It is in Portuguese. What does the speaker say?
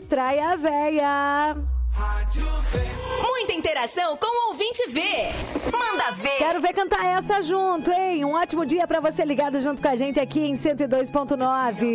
Trai a Véia. Muita interação com o ouvinte V. Manda ver. Quero ver cantar essa junto, hein? Um ótimo dia pra você ligado junto com a gente aqui em 102.9.